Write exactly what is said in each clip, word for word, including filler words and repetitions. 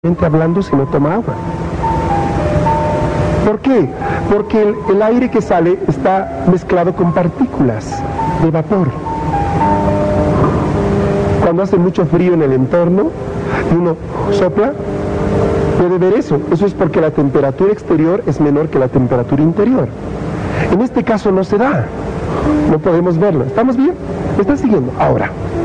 hablando si no toma agua. ¿Por qué? Porque el, el aire que sale está mezclado con partículas de vapor. Cuando hace mucho frío en el entorno y uno sopla, puede ver eso. Eso es porque la temperatura exterior es menor que la temperatura interior. En este caso no se da. No podemos verlo. ¿Estamos bien? ¿Me están siguiendo? Ahora,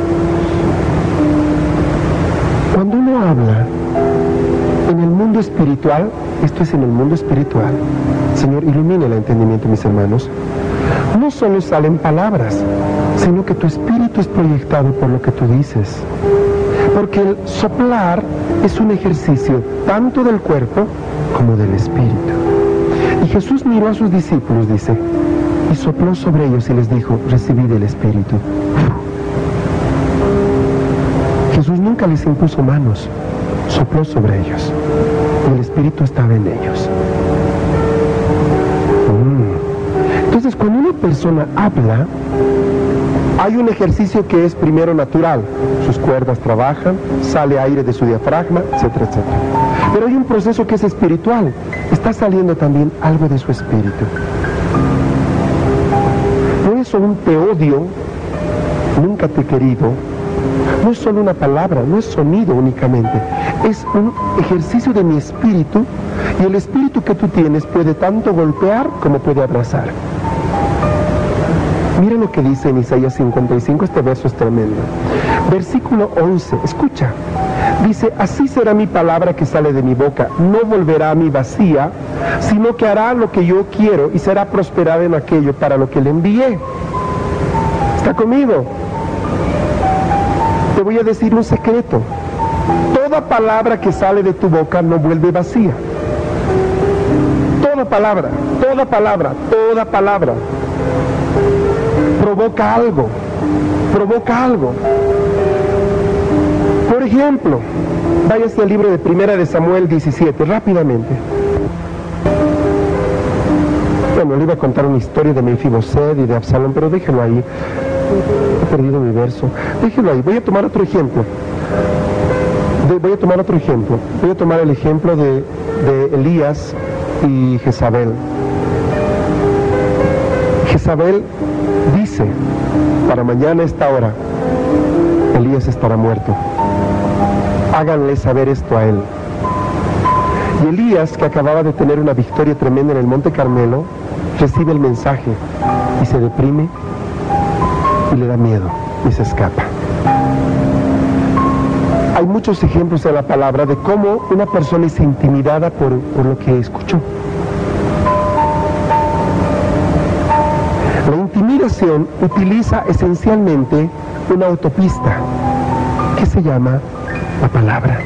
cuando uno habla en el mundo espiritual, esto es en el mundo espiritual, Señor, ilumine el entendimiento, mis hermanos, no solo salen palabras, sino que tu espíritu es proyectado por lo que tú dices. Porque el soplar es un ejercicio tanto del cuerpo como del espíritu. Y Jesús miró a sus discípulos, dice, y sopló sobre ellos y les dijo, recibid el espíritu. Jesús nunca les impuso manos, sopló sobre ellos. Y el espíritu estaba en ellos. Mm. Entonces, cuando una persona habla, hay un ejercicio que es primero natural. Sus cuerdas trabajan, sale aire de su diafragma, etcétera, etcétera. Pero hay un proceso que es espiritual. Está saliendo también algo de su espíritu. Por eso un te odio, nunca te he querido, no es solo una palabra, no es sonido únicamente. Es un ejercicio de mi espíritu, y el espíritu que tú tienes puede tanto golpear como puede abrazar. Mira lo que dice en Isaías cincuenta y cinco, este verso es tremendo. Versículo once, escucha. Dice, así será mi palabra que sale de mi boca, no volverá a mí vacía, sino que hará lo que yo quiero y será prosperada en aquello para lo que le envié. ¿Está conmigo? Te voy a decir un secreto. Toda palabra que sale de tu boca no vuelve vacía. Toda palabra, toda palabra, toda palabra provoca algo, provoca algo. Por ejemplo, váyase al libro de Primera de Samuel diecisiete, rápidamente. Bueno, le iba a contar una historia de Mefiboset y de Absalón, pero déjelo ahí. He perdido mi verso. Déjelo ahí. Voy a tomar otro ejemplo. De, voy a tomar otro ejemplo. Voy a tomar el ejemplo de, de Elías y Jezabel. Jezabel dice, para mañana a esta hora, Elías estará muerto. Háganle saber esto a él. Y Elías, que acababa de tener una victoria tremenda en el Monte Carmelo, recibe el mensaje y se deprime y le da miedo y se escapa. Hay muchos ejemplos en la palabra de cómo una persona es intimidada por, por lo que escuchó. La intimidación utiliza esencialmente una autopista que se llama la palabra.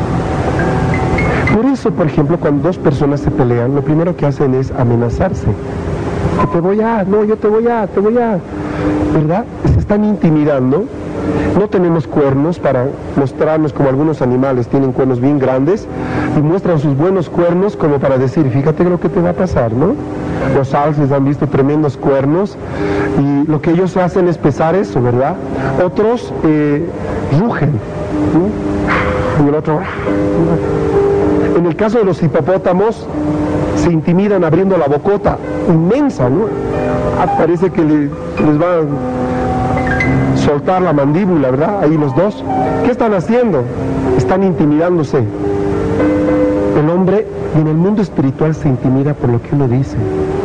Por eso, por ejemplo, cuando dos personas se pelean, lo primero que hacen es amenazarse. Que te voy a, no, yo te voy a, te voy a, ¿verdad? Se están intimidando. No tenemos cuernos para mostrarnos como algunos animales tienen cuernos bien grandes y muestran sus buenos cuernos como para decir, fíjate lo que te va a pasar, ¿no? Los alces han visto tremendos cuernos y lo que ellos hacen es pesar eso, ¿verdad? Otros eh, rugen, ¿no? Y el otro... En el caso de los hipopótamos, se intimidan abriendo la bocota inmensa, ¿no? Ah, parece que le, les va a soltar la mandíbula, ¿verdad? Ahí los dos. ¿Qué están haciendo? Están intimidándose. El hombre en el mundo espiritual se intimida por lo que uno dice.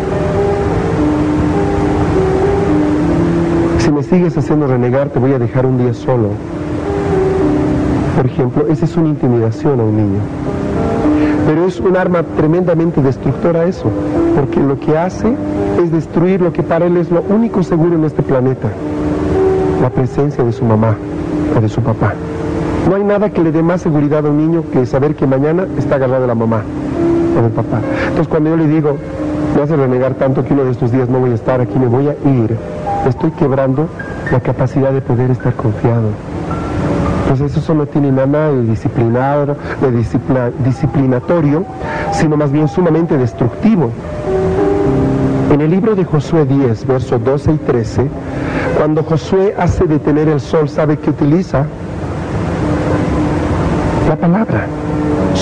Si me sigues haciendo renegar, te voy a dejar un día solo. Por ejemplo, esa es una intimidación a un niño. Pero es un arma tremendamente destructora eso, porque lo que hace es destruir lo que para él es lo único seguro en este planeta, la presencia de su mamá o de su papá. No hay nada que le dé más seguridad a un niño que saber que mañana está agarrado de la mamá o del papá. Entonces cuando yo le digo, me hace renegar tanto que uno de estos días no voy a estar aquí, me voy a ir, estoy quebrando la capacidad de poder estar confiado. Entonces eso no tiene nada de disciplinado, de disciplina, disciplinatorio, sino más bien sumamente destructivo. En el libro de Josué diez, versos doce y trece, cuando Josué hace detener el sol, ¿sabe qué utiliza? La palabra.